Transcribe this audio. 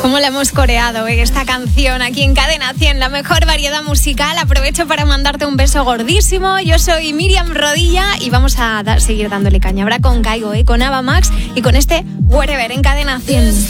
cómo la hemos coreado, esta canción aquí en Cadena 100, la mejor variedad musical. Aprovecho para mandarte un beso gordísimo. Yo soy Miriam Rodilla y vamos a seguir dándole caña. Ahora con Caigo, con Ava Max y con este Wherever en Cadena 100.